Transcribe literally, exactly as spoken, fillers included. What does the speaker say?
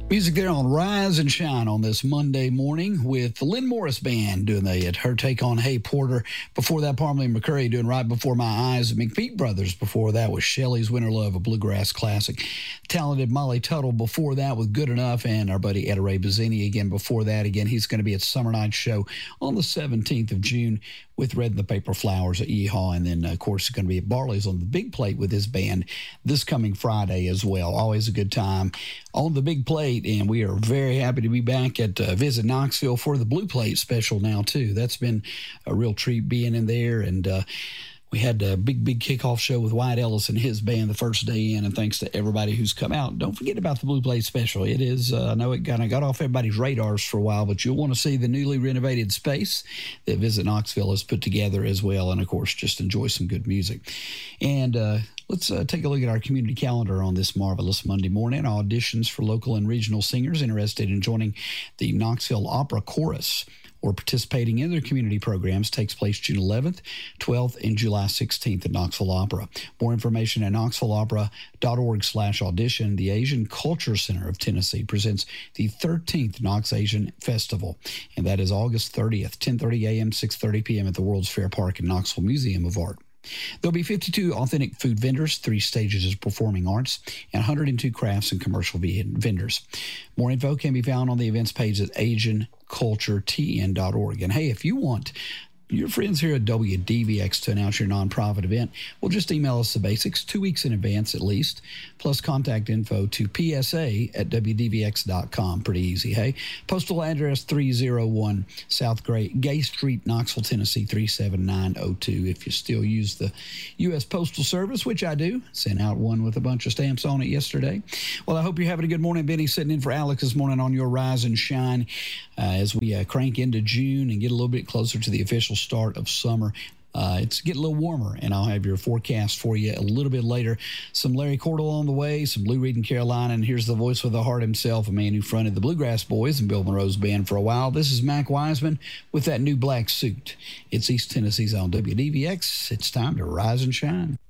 Music there on Rise and Shine on this Monday morning with the Lynn Morris Band doing the, her take on Hey Porter. Before that, Parmalee McCurry doing Right Before My Eyes. The McPeak Brothers before that was Shelley's Winter Love, a bluegrass classic. Talented Molly Tuttle before that with Good Enough, and our buddy Etta Ray Bazzini again before that. Again, he's going to be at Summer Night Show on the seventeenth of June with Red and the Paper Flowers at Yeehaw. And then, of course, he's going to be at Barley's on the Big Plate with his band this coming Friday as well. Always a good time on the Big Plate. And we are very happy to be back at uh, Visit Knoxville for the Blue Plate special now, too. That's been a real treat being in there. And uh, we had a big, big kickoff show with Wyatt Ellis and his band the first day in. And thanks to everybody who's come out. Don't forget about the Blue Plate special. It is, uh, I know it kind of got off everybody's radars for a while, but you'll want to see the newly renovated space that Visit Knoxville has put together as well. And, of course, just enjoy some good music. And, uh, Let's uh, take a look at our community calendar on this marvelous Monday morning. Auditions for local and regional singers interested in joining the Knoxville Opera Chorus or participating in their community programs takes place June eleventh, twelfth, and July sixteenth at Knoxville Opera. More information at knoxville opera dot org slash audition. The Asian Culture Center of Tennessee presents the thirteenth Knox Asian Festival, and that is August thirtieth, ten thirty a.m., six thirty p.m. at the World's Fair Park and Knoxville Museum of Art. There'll be fifty-two authentic food vendors, three stages of performing arts, and one hundred two crafts and commercial vendors. More info can be found on the events page at asian culture t n dot org. And hey, if you want your friends here at W D V X to announce your nonprofit event, well, just email us the basics two weeks in advance at least, plus contact info to p s a at w d v x dot com. Pretty easy, hey? Postal address three oh one South Gray, Gay Street, Knoxville, Tennessee, three seven nine oh two. If you still use the U S Postal Service, which I do, sent out one with a bunch of stamps on it yesterday. Well, I hope you're having a good morning. Benny sitting in for Alex this morning on your Rise and Shine uh, as we uh, crank into June and get a little bit closer to the official start of summer. Uh, it's getting a little warmer, and I'll have your forecast for you a little bit later. Some Larry Cordell on the way, some Lou Reed in Carolina, and here's the voice with the heart himself, a man who fronted the Bluegrass Boys and Bill Monroe's band for a while. This is Mac Wiseman with that new black suit. It's East Tennessee's on W D V X. It's time to rise and shine.